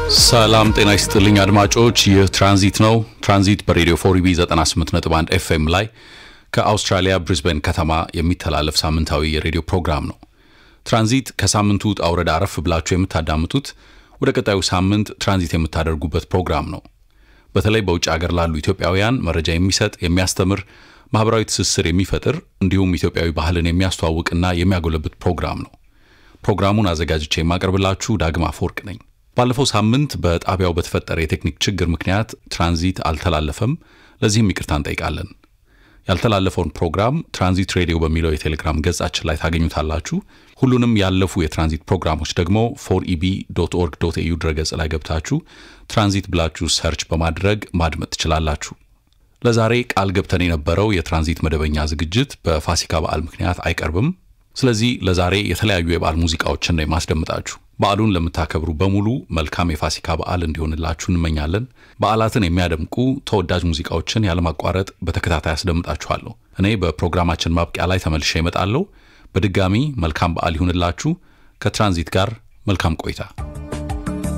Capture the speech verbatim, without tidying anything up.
ሰላም ጤና ይስጥልኝ አድማጮች ይህ ትራንዚት ነው ትራንዚት በሬዲዮ ፎር ኢ ቢ ዘጠና ስምንት ነጥብ አንድ ኤፍ ኤም ላይ ከአውስትራሊያ ብሪዝበን ከተማ የሚተላለፍ ሳምንታዊ የሬዲዮ ፕሮግራም ነው ትራንዚት ከሳምንቱ አውረዳ አረፍ ብላችሁ የምታዳምጡት ወደ ቀጣዩ ሳምንት ትራንዚት የምታደርጉበት ፕሮግራም ነው በተለይ በውጭ ሀገር ላሉ ኢትዮጵያውያን መረጃ የሚሰጥ የሚያስተምር ማህበራዊ ትስስር የሚፈጥር እንዲሁም ኢትዮጵያዊ ባህልን የሚያስተዋውቅና የሚያጎለብት ፕሮግራም ነው ፕሮግራሙን አዘጋጅቼ ማቀርብላችሁ ዳግማ ፎርቅ ነኝ ባለፈው ሳምንት በጣቢያው በተፈጠረ የቴክኒክ ችግር ምክንያት ትራንዚት አልተላለፈም ለዚህም ይቅርታ እንጠይቃለን ያልተላለፈውን ፕሮግራም ትራንዚት ሬዲዮ በሚለው የቴሌግራም ገጻችን ላይ ታገኙታላችሁ ሁሉንም ያለፉ የትራንዚት ፕሮግራሞች ደግሞ ፎር ኢ ቢ ዶት ኦርግ ዶት ኤ ዩ ድረገጽ ላይ ገብታችሁ ትራንዚት ብላችሁ ሰርች በማድረግ ማድመጥ ትችላላችሁ ለዛሬ ቃል ገብተን የነበረው የትራንዚት መደበኛ ዝግጅት በፋሲካ በዓል ምክንያት አይቀርብም ስለዚህ ለዛሬ የተለያዩ የበዓል ሙዚቃዎችን ነው የማስደምጣችሁ በዓሉን ለምታከብሩ በሙሉ መልካም የፋሲካ በዓል እንዲሆንላችሁ እንመኛለን በዓላትን የሚያደምቁ ተወዳጅ ሙዚቃዎችን ያለማቋረጥ በተከታታይ አስደምጣችኋለሁ እኔ በፕሮግራማችን ማብቂያ ላይ ተመልሼ እመጣለሁ በድጋሚ መልካም በዓል ይሁንላችሁ ከትራንዚት ጋር መልካም ቆይታ